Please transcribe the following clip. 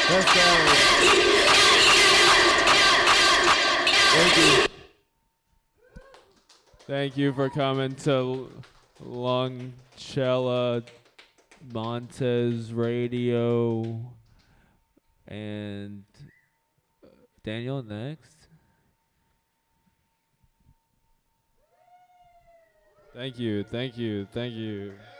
Let's go. Thank you. Thank you for coming to Longcella Montez Radio. And Daniel next. Thank you.